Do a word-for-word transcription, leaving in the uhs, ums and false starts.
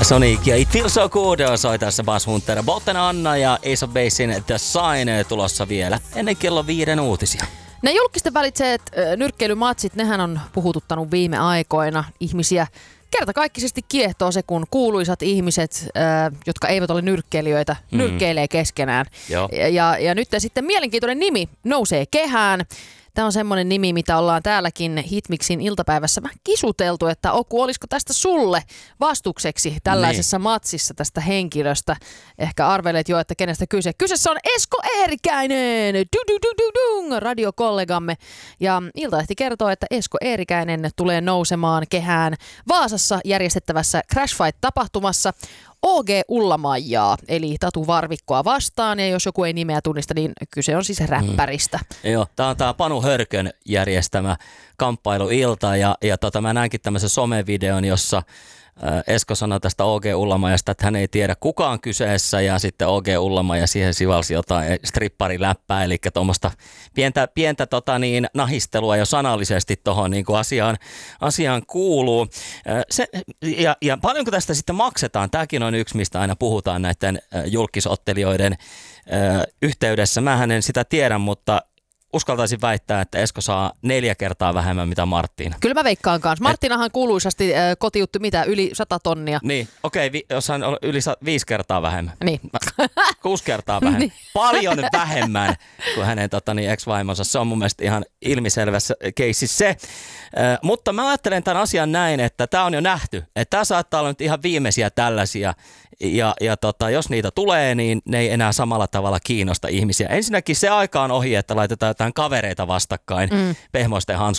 Sonic ja It Feels So Good soi tässä Bas Hunter, Botten Anna ja Ace of Basein The Sign tulossa vielä ennen kello viiden uutisia. Ne julkisten väliset äh, nyrkkeilymatsit, nehän on puhututtanut viime aikoina ihmisiä. Kertakaikkisesti kiehtoo se, kun kuuluisat ihmiset, äh, jotka eivät ole nyrkkeilijöitä, mm. nyrkkeilee keskenään. Ja, ja, ja nyt sitten mielenkiintoinen nimi nousee kehään. Tämä on semmoinen nimi, mitä ollaan täälläkin Hitmixin iltapäivässä kisuteltu, että Oku, olisiko tästä sulle vastukseksi tällaisessa niin. matsissa tästä henkilöstä? Ehkä arvelet jo, että kenestä kyse. Kyseessä on Esko Eerikäinen, radiokollegamme. Ja Iltalehti kertoo, että Esko Eerikäinen tulee nousemaan kehään Vaasassa järjestettävässä Crash Fight-tapahtumassa O G Ullamaijaa, eli Tatu Varvikkoa vastaan, ja jos joku ei nimeä tunnista, niin kyse on siis räppäristä. Mm. Joo, tää on tää Panu Hörkön järjestämä kamppailuilta, ja, ja tota, mä näinkin tämmöisen somevideon, jossa Esko sanoi tästä O G Ullamajasta, että hän ei tiedä kuka on kyseessä, ja sitten O G Ullamaja siihen sivalsi jotain strippariläppää, eli tuommoista pientä, pientä tota niin, nahistelua jo sanallisesti tuohon niin kuin asiaan, asiaan kuuluu. Se, ja, ja paljonko tästä sitten maksetaan? Tämäkin on yksi, mistä aina puhutaan näiden julkisottelijoiden yhteydessä. Mähän en sitä tiedä, mutta uskaltaisin väittää, että Esko saa neljä kertaa vähemmän mitä Marttiina. Kyllä mä veikkaan kanssa. Marttiinahan kuuluisasti äh, kotiutti mitä, yli sata tonnia. Niin, okei, okay, vi- jos hän on yli sa- viisi kertaa vähemmän. Niin. Kuusi kertaa vähemmän. Niin. Paljon vähemmän kuin hänen tota, niin, ex-vaimonsa. Se on mun mielestä ihan ilmiselvässä keississä se. Äh, mutta mä ajattelen tämän asian näin, että tämä on jo nähty. Että tämä saattaa olla nyt ihan viimeisiä tällaisia. Ja, ja tota, jos niitä tulee, niin ne ei enää samalla tavalla kiinnosta ihmisiä. Ensinnäkin se aika on ohi, että laitetaan jotain kavereita vastakkain mm. pehmoisten